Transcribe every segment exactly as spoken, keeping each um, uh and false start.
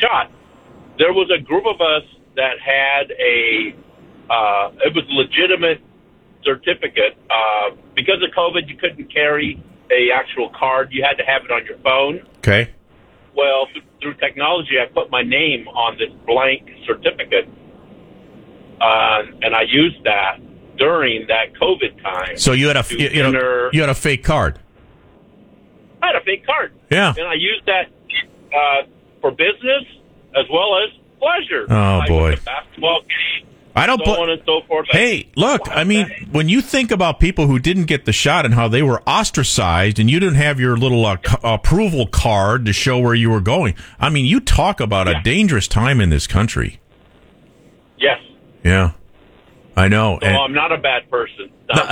shot. There was a group of us that had a, uh, it was a legitimate certificate. Uh, because of COVID, you couldn't carry a actual card. You had to have it on your phone. Okay. Well, th- through technology, I put my name on this blank certificate, uh, and I used that during that COVID time. So you had a you, you know, you had a fake card. I had a fake card. Yeah. And I used that uh, for business as well as pleasure. Oh, I boy. went to basketball game, I don't so put, on and so forth. Hey, look, I mean, when you think about people who didn't get the shot and how they were ostracized and you didn't have your little uh, c- approval card to show where you were going, I mean, you talk about yeah. a dangerous time in this country. Yes. Yeah. I know. So and, I'm not a bad person.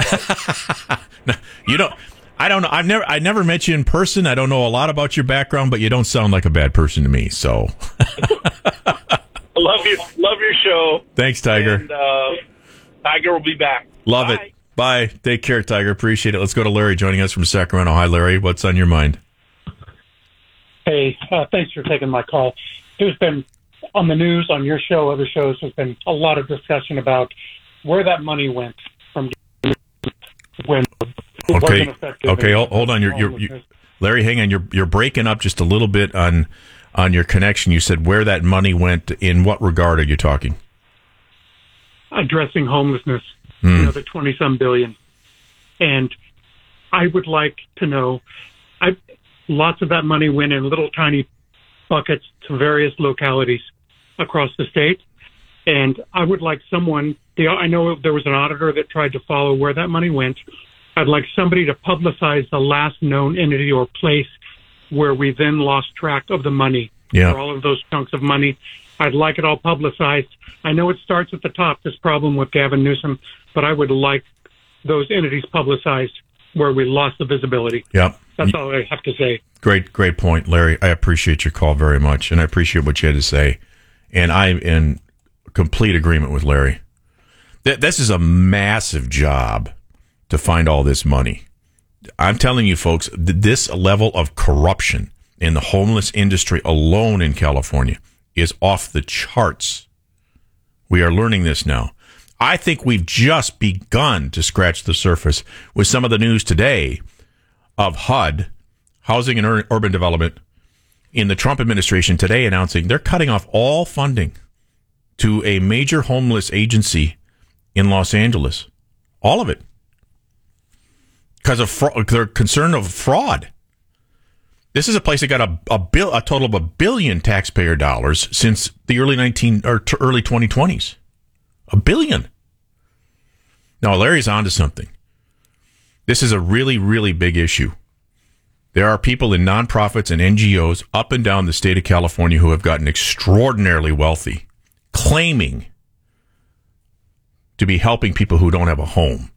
no, you don't. I don't know. I've never. I never met you in person. I don't know a lot about your background, but you don't sound like a bad person to me. So, love you. Love your show. Thanks, Tiger. And, uh, Tiger will be back. Love Bye. it. Bye. Take care, Tiger. Appreciate it. Let's go to Larry joining us from Sacramento. Hi, Larry. What's on your mind? Hey, uh, thanks for taking my call. There's been on the news, on your show, other shows, there's been a lot of discussion about where that money went from when it Okay. wasn't effective. Okay. Hold, hold on. You're, you're, you're, Larry, hang on. You're you're breaking up just a little bit on on your connection. You said where that money went. In what regard are you talking? Addressing homelessness, Mm. you know, the twenty-some billion. And I would like to know, I lots of that money went in little tiny buckets to various localities across the state. And I would like someone, the, I know there was an auditor that tried to follow where that money went. I'd like somebody to publicize the last known entity or place where we then lost track of the money Yeah. for all of those chunks of money. I'd like it all publicized. I know it starts at the top, this problem with Gavin Newsom, but I would like those entities publicized where we lost the visibility. Yep. That's all I have to say. Great, great point, Larry. I appreciate your call very much, and I appreciate what you had to say. And I'm in complete agreement with Larry. Th- this is a massive job to find all this money. I'm telling you, folks, th- this level of corruption in the homeless industry alone in California is off the charts. We are learning this now. I think we've just begun to scratch the surface with some of the news today of H U D, Housing and Ur- Urban Development, in the Trump administration today announcing they're cutting off all funding to a major homeless agency in Los Angeles. All of it. Because of fra- they're concerned of fraud. This is a place that got a, a bill, a total of a billion taxpayer dollars since the early nineteen or t- early twenty twenties. A billion. Now, Larry's onto something. This is a really, really big issue. There are people in nonprofits and N G Os up and down the state of California who have gotten extraordinarily wealthy, claiming to be helping people who don't have a home.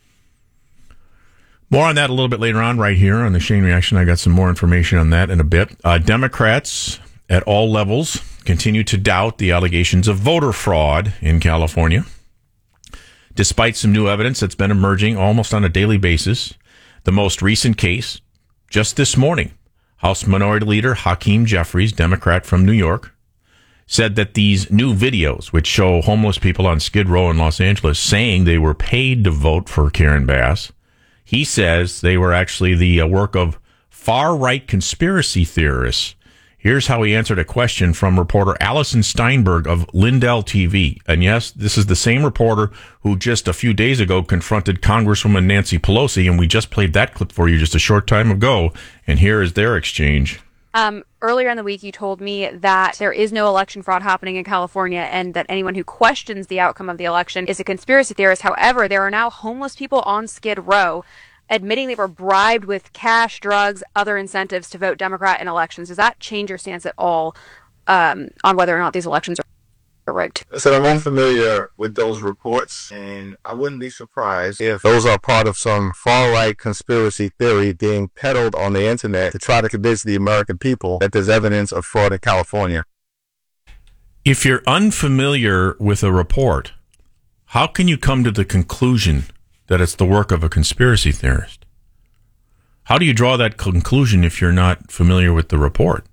More on that a little bit later on right here on the Shane Reaction. I got some more information on that in a bit. Uh, Democrats at all levels continue to doubt the allegations of voter fraud in California, despite some new evidence that's been emerging almost on a daily basis. The most recent case, just this morning, House Minority Leader Hakeem Jeffries, Democrat from New York, said that these new videos, which show homeless people on Skid Row in Los Angeles saying they were paid to vote for Karen Bass, he says they were actually the uh, work of far-right conspiracy theorists. Here's how he answered a question from reporter Allison Steinberg of Lindell T V. And yes, this is the same reporter who just a few days ago confronted Congresswoman Nancy Pelosi, and we just played that clip for you just a short time ago. And here is their exchange. Um, earlier in the week, you told me that there is no election fraud happening in California and that anyone who questions the outcome of the election is a conspiracy theorist. However, there are now homeless people on Skid Row admitting they were bribed with cash, drugs, other incentives to vote Democrat in elections. Does that change your stance at all um, on whether or not these elections are rigged? So I'm unfamiliar with those reports, and I wouldn't be surprised if those are part of some far-right conspiracy theory being peddled on the internet to try to convince the American people that there's evidence of fraud in California. If you're unfamiliar with a report, how can you come to the conclusion that it's the work of a conspiracy theorist? How do you draw that conclusion if you're not familiar with the report?